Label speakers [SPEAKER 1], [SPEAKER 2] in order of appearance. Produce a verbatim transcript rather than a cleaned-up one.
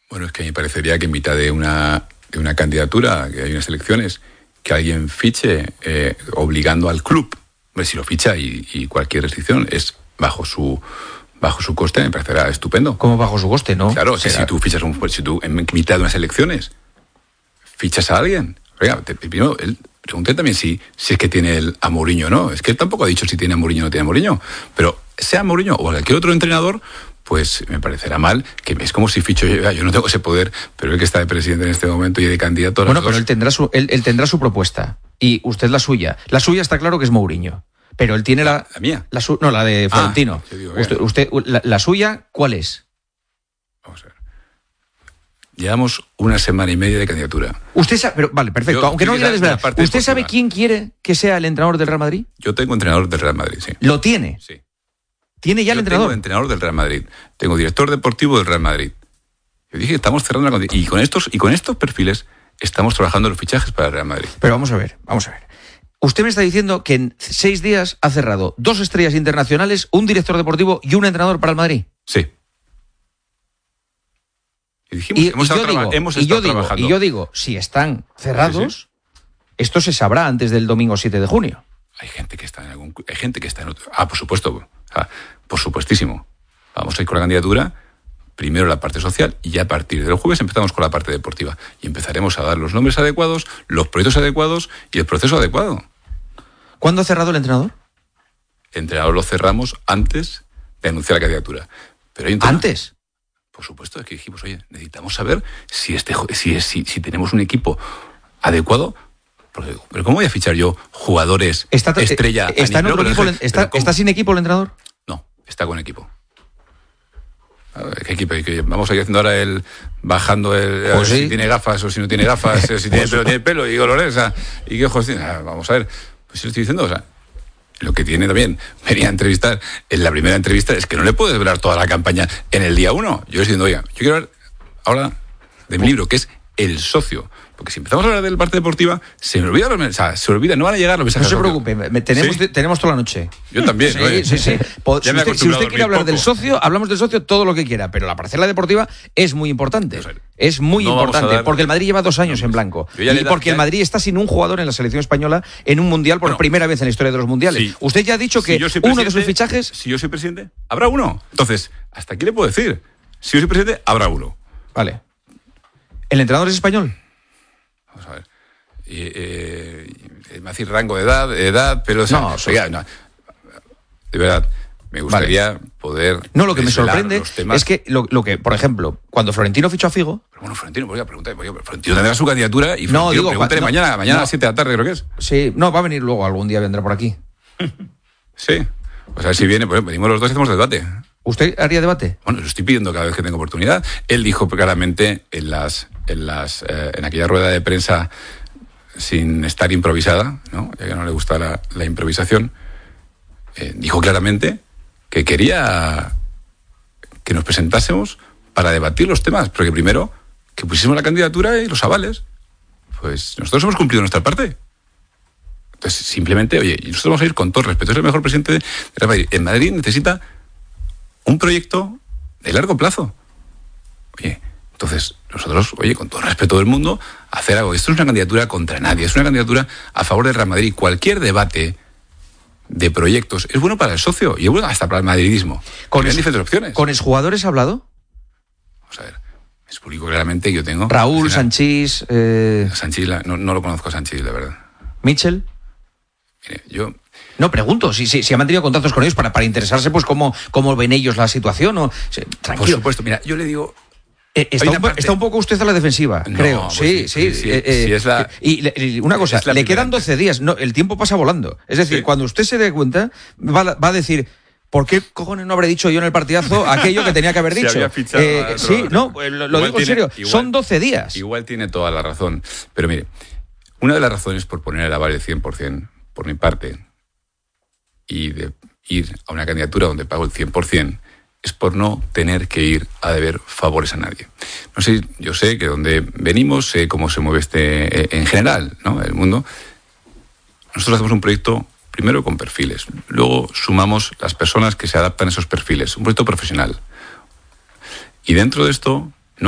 [SPEAKER 1] Bueno, es que me parecería que en mitad de una, de una candidatura, que hay unas elecciones, que alguien fiche eh, obligando al club, hombre, si lo ficha y, y cualquier restricción es bajo su bajo su coste, me parecerá estupendo.
[SPEAKER 2] ¿Cómo bajo su coste, no?
[SPEAKER 1] Claro, si, si tú fichas un, si tú en mitad de unas elecciones fichas a alguien, oiga, te, primero, él pregunté también si, si es que tiene el a Mourinho o no. Es que él tampoco ha dicho si tiene a Mourinho o no tiene a Mourinho. Pero sea Mourinho o cualquier otro entrenador, pues me parecerá mal, que es como si ficho yo, yo no tengo ese poder, pero él que está de presidente en este momento y de candidato a
[SPEAKER 2] Bueno, pero
[SPEAKER 1] dos...
[SPEAKER 2] él tendrá su él, él tendrá su propuesta y usted la suya. La suya está claro que es Mourinho, pero él tiene la...
[SPEAKER 1] ¿La mía?
[SPEAKER 2] La su, no, la de Florentino.
[SPEAKER 1] Ah, digo,
[SPEAKER 2] usted, usted la, la suya, ¿cuál es?
[SPEAKER 1] Vamos a ver. Llevamos una semana y media de candidatura.
[SPEAKER 2] Usted sabe, pero vale, perfecto,
[SPEAKER 1] Yo,
[SPEAKER 2] aunque no quiera desvelar. ¿Usted
[SPEAKER 1] deportiva.
[SPEAKER 2] sabe quién quiere que sea el entrenador del Real Madrid?
[SPEAKER 1] Yo tengo entrenador del Real Madrid, sí.
[SPEAKER 2] ¿Lo tiene?
[SPEAKER 1] Sí.
[SPEAKER 2] ¿Tiene ya el
[SPEAKER 1] Yo
[SPEAKER 2] entrenador?
[SPEAKER 1] tengo entrenador del Real Madrid. Tengo director deportivo del Real Madrid. Yo dije que estamos cerrando la... Y con estos, y con estos perfiles estamos trabajando los fichajes para el Real Madrid.
[SPEAKER 2] Pero vamos a ver, vamos a ver. Usted me está diciendo que en seis días ha cerrado dos estrellas internacionales, un director deportivo y un entrenador para el Madrid.
[SPEAKER 1] Sí. Y dijimos,
[SPEAKER 2] Y,
[SPEAKER 1] hemos
[SPEAKER 2] y yo,
[SPEAKER 1] estado,
[SPEAKER 2] digo,
[SPEAKER 1] traba- hemos
[SPEAKER 2] y,
[SPEAKER 1] estado
[SPEAKER 2] yo digo,
[SPEAKER 1] trabajando.
[SPEAKER 2] y yo digo, si están cerrados,
[SPEAKER 1] Sí, sí.
[SPEAKER 2] esto se sabrá antes del domingo siete de junio.
[SPEAKER 1] Hay gente que está en algún... Hay gente que está en otro... Ah, por supuesto. Ah, por supuestísimo. Vamos a ir con la candidatura, primero la parte social, y ya a partir del jueves empezamos con la parte deportiva. Y empezaremos a dar los nombres adecuados, los proyectos adecuados y el proceso adecuado.
[SPEAKER 2] ¿Cuándo ha cerrado el entrenador?
[SPEAKER 1] El entrenador lo cerramos antes de anunciar la candidatura. Pero hay un tema.
[SPEAKER 2] ¿Antes?
[SPEAKER 1] Por supuesto, es que dijimos, oye, necesitamos saber si este si, es, si, si tenemos un equipo adecuado. Porque, pero ¿cómo voy a fichar yo jugadores
[SPEAKER 2] ¿Está,
[SPEAKER 1] estrella?
[SPEAKER 2] ¿Está, en
[SPEAKER 1] a
[SPEAKER 2] otro
[SPEAKER 1] nivel-
[SPEAKER 2] equipo,
[SPEAKER 1] pero,
[SPEAKER 2] está,
[SPEAKER 1] ¿cómo?
[SPEAKER 2] ¿Está sin equipo el entrenador?
[SPEAKER 1] No, está con equipo. A ver, ¿qué equipo? ¿Qué- Vamos a ir haciendo ahora el... Bajando el... a
[SPEAKER 2] Pues
[SPEAKER 1] ver
[SPEAKER 2] sí.
[SPEAKER 1] si tiene gafas o si no tiene gafas, si tiene pelo, tiene pelo, y colores, o sea, y qué ojos tiene. Ah, vamos a ver, pues si lo estoy diciendo, o sea, lo que tiene también, venía a entrevistar, en la primera entrevista, es que no le puedes hablar toda la campaña en el día uno. Yo le estoy diciendo, oiga, yo quiero hablar ahora de mi libro, que es El Socio. Porque si empezamos a hablar de la parte deportiva, se me olvida los mensajes, o sea, se olvida, no van a llegar los mensajes.
[SPEAKER 2] No se preocupe, me- tenemos,
[SPEAKER 1] ¿Sí?
[SPEAKER 2] tenemos toda la noche.
[SPEAKER 1] Yo también.
[SPEAKER 2] Sí,
[SPEAKER 1] oye.
[SPEAKER 2] sí, sí. Po-
[SPEAKER 1] Ya
[SPEAKER 2] Si
[SPEAKER 1] me he
[SPEAKER 2] usted, si
[SPEAKER 1] acostumbrado
[SPEAKER 2] usted
[SPEAKER 1] a
[SPEAKER 2] quiere
[SPEAKER 1] dormir
[SPEAKER 2] hablar del
[SPEAKER 1] poco.
[SPEAKER 2] socio, hablamos del socio todo lo que quiera, pero la parcela deportiva es muy importante.
[SPEAKER 1] Pues,
[SPEAKER 2] Es muy
[SPEAKER 1] no vamos a
[SPEAKER 2] importante,
[SPEAKER 1] dar-
[SPEAKER 2] porque el Madrid lleva dos años en blanco.
[SPEAKER 1] Yo ya le
[SPEAKER 2] Y
[SPEAKER 1] da-
[SPEAKER 2] porque el
[SPEAKER 1] ya-
[SPEAKER 2] Madrid está sin un jugador en la selección española en un mundial por
[SPEAKER 1] Bueno,
[SPEAKER 2] primera vez en la historia de los mundiales.
[SPEAKER 1] sí.
[SPEAKER 2] Usted ya ha dicho que
[SPEAKER 1] Si yo soy
[SPEAKER 2] uno de sus
[SPEAKER 1] presidente,
[SPEAKER 2] fichajes...
[SPEAKER 1] Si yo soy presidente, habrá uno. Entonces, ¿hasta aquí le puedo decir? Si yo soy presidente, habrá uno.
[SPEAKER 2] Vale. ¿El entrenador es español?
[SPEAKER 1] Vamos a ver. Y, eh, me va a decir rango de edad, edad, pero... O sea,
[SPEAKER 2] No,
[SPEAKER 1] oiga, no. De verdad, me gustaría poder...
[SPEAKER 2] No, lo que me
[SPEAKER 1] desvelar
[SPEAKER 2] sorprende
[SPEAKER 1] los temas.
[SPEAKER 2] es que, lo, lo que, por ejemplo, cuando Florentino fichó a Figo...
[SPEAKER 1] Pero bueno, Florentino, voy a preguntar. voy a- Florentino tendrá su candidatura y
[SPEAKER 2] No,
[SPEAKER 1] Florentino,
[SPEAKER 2] digo,
[SPEAKER 1] pregúntale
[SPEAKER 2] no,
[SPEAKER 1] mañana, mañana
[SPEAKER 2] no.
[SPEAKER 1] a las siete de la tarde, creo que es.
[SPEAKER 2] Sí, no, va a venir luego, algún día vendrá por aquí.
[SPEAKER 1] Sí. Pues a ver si viene, pues venimos los dos y hacemos debate.
[SPEAKER 2] ¿Usted haría debate?
[SPEAKER 1] Bueno, lo estoy pidiendo cada vez que tengo oportunidad. Él dijo claramente en las, en las, eh, en aquella rueda de prensa, sin estar improvisada, ¿no? Ya que no le gusta la, la improvisación, eh, dijo claramente que quería que nos presentásemos para debatir los temas, pero que primero que pusiésemos la candidatura y los avales. Pues nosotros hemos cumplido nuestra parte. Entonces, simplemente, oye, y nosotros vamos a ir con todo respeto. Es el mejor presidente de Real Madrid. En Madrid necesita un proyecto de largo plazo. Oye, entonces, nosotros, oye, con todo el respeto del mundo, hacer algo. Esto no es una candidatura contra nadie, es una candidatura a favor del Real Madrid. Cualquier debate de proyectos es bueno para el socio y es bueno hasta para el madridismo.
[SPEAKER 2] Con
[SPEAKER 1] Hay
[SPEAKER 2] es-
[SPEAKER 1] diferentes opciones.
[SPEAKER 2] ¿Con exjugadores ha hablado?
[SPEAKER 1] Vamos a ver, es público claramente que yo tengo...
[SPEAKER 2] Raúl,
[SPEAKER 1] al final,
[SPEAKER 2] Sanchís, eh,
[SPEAKER 1] Sanchís, la- no, no lo conozco a Sanchís, la verdad.
[SPEAKER 2] Mitchell.
[SPEAKER 1] Mire, yo...
[SPEAKER 2] No, pregunto, si, si, si ha mantenido contactos con ellos para, para interesarse, pues cómo, cómo ven ellos la situación. O, sí,
[SPEAKER 1] Por
[SPEAKER 2] tranquilo.
[SPEAKER 1] supuesto, mira, yo le digo...
[SPEAKER 2] Eh, está,
[SPEAKER 1] Hay
[SPEAKER 2] un,
[SPEAKER 1] una
[SPEAKER 2] po-
[SPEAKER 1] parte-
[SPEAKER 2] está un poco usted a la defensiva,
[SPEAKER 1] No,
[SPEAKER 2] creo.
[SPEAKER 1] pues
[SPEAKER 2] sí,
[SPEAKER 1] sí,
[SPEAKER 2] sí.
[SPEAKER 1] sí,
[SPEAKER 2] eh,
[SPEAKER 1] sí,
[SPEAKER 2] eh,
[SPEAKER 1] es la-
[SPEAKER 2] y, le- y una cosa,
[SPEAKER 1] es la
[SPEAKER 2] le
[SPEAKER 1] primera.
[SPEAKER 2] quedan doce días. No, el tiempo pasa volando. Es decir,
[SPEAKER 1] Sí.
[SPEAKER 2] cuando usted se dé cuenta, va, a- va a decir... ¿Por qué cojones no habré dicho yo en el partidazo aquello que tenía que haber
[SPEAKER 1] Si
[SPEAKER 2] dicho?
[SPEAKER 1] había fichado
[SPEAKER 2] Eh,
[SPEAKER 1] a otro-
[SPEAKER 2] sí, no, pues lo, lo
[SPEAKER 1] Igual
[SPEAKER 2] digo en
[SPEAKER 1] tiene-
[SPEAKER 2] serio.
[SPEAKER 1] igual-
[SPEAKER 2] Son doce días.
[SPEAKER 1] Igual tiene toda la razón. Pero mire, una de las razones por poner el aval del cien por ciento, por mi parte, y de ir a una candidatura donde pago el cien por ciento, es por no tener que ir a deber favores a nadie. No sé, yo sé que donde venimos, sé cómo se mueve este, eh, en general, ¿no?, el mundo. Nosotros hacemos un proyecto primero con perfiles, luego sumamos las personas que se adaptan a esos perfiles, un proyecto profesional. Y dentro de esto,